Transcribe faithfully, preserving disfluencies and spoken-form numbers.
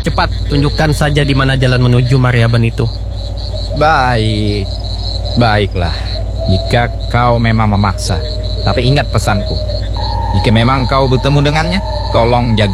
cepat tunjukkan saja di mana jalan menuju Maryaban itu. Baik, baiklah. Jika kau memang memaksa, tapi ingat pesanku. Jika memang kau bertemu dengannya, tolong jaga